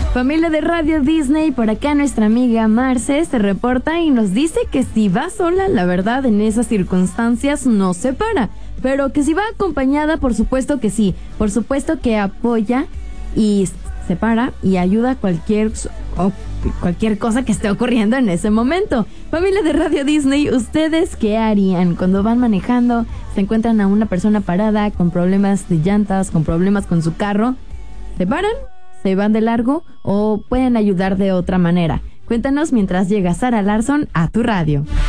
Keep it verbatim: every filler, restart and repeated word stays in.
Familia de Radio Disney, por acá nuestra amiga Marce se reporta y nos dice que si va sola, la verdad, en esas circunstancias no se para. Pero que si va acompañada, por supuesto que sí. Por supuesto que apoya y se para y ayuda a cualquier, oh, cualquier cosa que esté ocurriendo en ese momento. Familia de Radio Disney, ¿ustedes qué harían cuando van manejando, se encuentran a una persona parada con problemas de llantas, con problemas con su carro? ¿Se paran? ¿Se van de largo? ¿O pueden ayudar de otra manera? Cuéntanos mientras llega Sara Larson a tu radio.